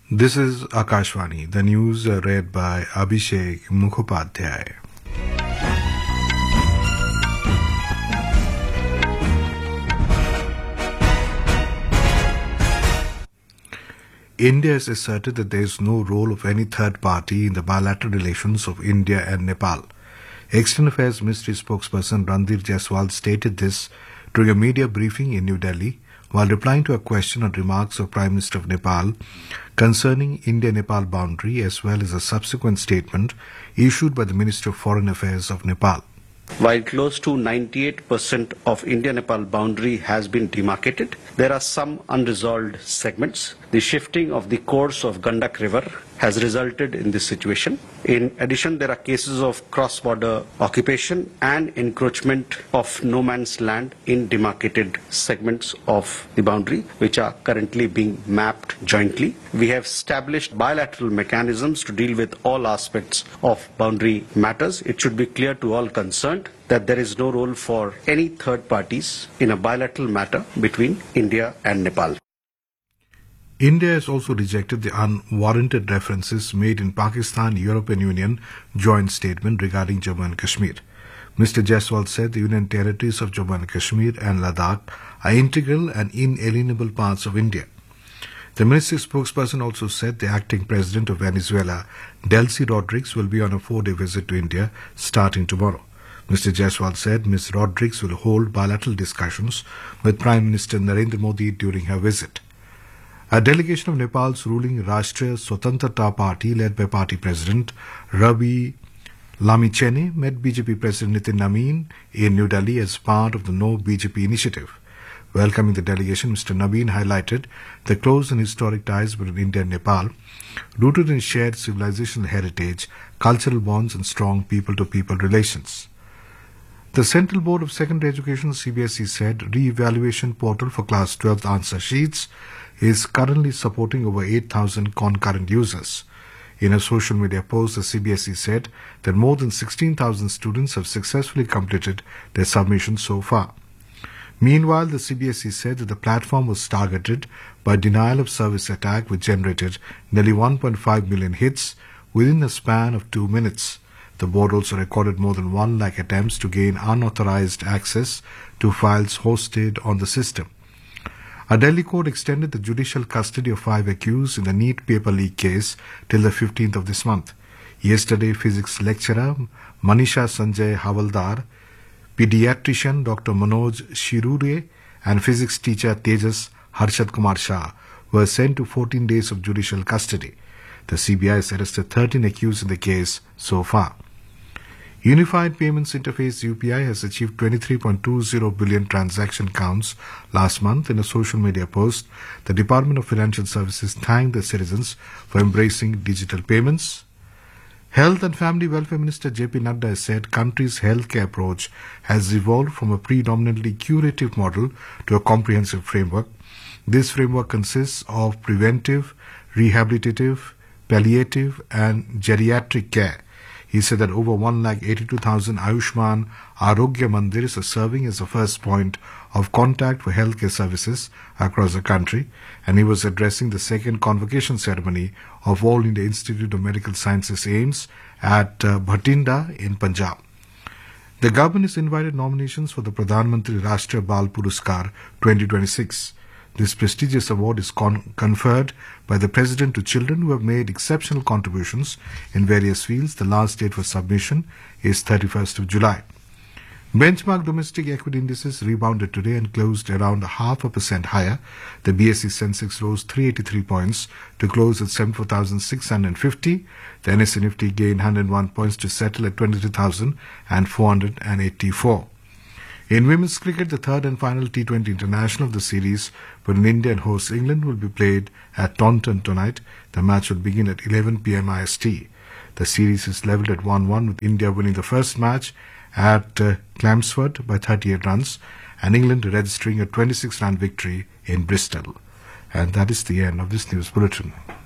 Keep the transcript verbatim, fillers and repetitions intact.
This is Akashvani. The news are read by Abhishek Mukhopadhyay. India has asserted that there is no role of any third party in the bilateral relations of India and Nepal. External Affairs Ministry spokesperson Randhir Jaiswal stated this during a media briefing in New Delhi while replying to a question on remarks of Prime Minister of Nepal concerning India-Nepal boundary as well as a subsequent statement issued by the Minister of Foreign Affairs of Nepal. While close to ninety-eight percent of India-Nepal boundary has been demarcated, there are some unresolved segments. The shifting of the course of Gandak River has resulted in this situation. In addition, there are cases of cross-border occupation and encroachment of no man's land in demarcated segments of the boundary, which are currently being mapped jointly. We have established bilateral mechanisms to deal with all aspects of boundary matters. It should be clear to all concerned that there is no role for any third parties in a bilateral matter between India and Nepal. India has also rejected the unwarranted references made in Pakistan-European Union joint statement regarding Jammu and Kashmir. Mister Jaiswal said the Union territories of Jammu and Kashmir and Ladakh are integral and inalienable parts of India. The ministry spokesperson also said the acting president of Venezuela, Delcy Rodriguez, will be on a four-day visit to India starting tomorrow. Mister Jaiswal said Miz Rodriguez will hold bilateral discussions with Prime Minister Narendra Modi during her visit. A delegation of Nepal's ruling Rashtriya Swatantrata Party, led by party president Ravi Lamichhane, met B J P President Nitin Nabin in New Delhi as part of the No B J P initiative. Welcoming the delegation, Mister Nabin highlighted the close and historic ties between India and Nepal, rooted in shared civilizational heritage, cultural bonds and strong people-to-people relations. The Central Board of Secondary Education, C B S E, said re-evaluation portal for Class twelfth answer sheets is currently supporting over eight thousand concurrent users. In a social media post, the C B S E said that more than sixteen thousand students have successfully completed their submissions so far. Meanwhile, the C B S E said that the platform was targeted by denial of service attack, which generated nearly one point five million hits within a span of two minutes. The board also recorded more than one lakh attempts to gain unauthorized access to files hosted on the system. A Delhi court extended the judicial custody of five accused in the NEET paper leak case till the fifteenth of this month. Yesterday, physics lecturer Manisha Sanjay Havaldar, pediatrician Doctor Manoj Shirure, and physics teacher Tejas Harshad Kumar Shah were sent to fourteen days of judicial custody. The C B I has arrested thirteen accused in the case so far. Unified Payments Interface U P I has achieved twenty-three point two zero billion transaction counts last month. In a social media post, the Department of Financial Services thanked the citizens for embracing digital payments. Health and Family Welfare Minister J P Nadda has said country's healthcare approach has evolved from a predominantly curative model to a comprehensive framework. This framework consists of preventive, rehabilitative, palliative and geriatric care. He said that over one lakh eighty-two thousand Ayushman Arogya Mandirs are serving as the first point of contact for healthcare services across the country, and he was addressing the second convocation ceremony of All India Institute of Medical Sciences AIIMS at uh, Bhatinda in Punjab. The government has invited nominations for the Pradhan Mantri Rashtriya Bal Puraskar twenty twenty-six. This prestigious award is con- conferred by the President to children who have made exceptional contributions in various fields. The last date for submission is thirty-first of July. Benchmark domestic equity indices rebounded today and closed around half a percent higher. The B S E Sensex rose three hundred eighty-three points to close at seventy-four thousand six hundred fifty. The N S E Nifty gained one hundred one points to settle at twenty-three thousand four hundred eighty-four. In women's cricket, the third and final T twenty international of the series between India and host England will be played at Taunton tonight. The match will begin at eleven p.m. I S T. The series is levelled at one one, with India winning the first match at uh, Chelmsford by thirty-eight runs and England registering a twenty-six run victory in Bristol. And that is the end of this news bulletin.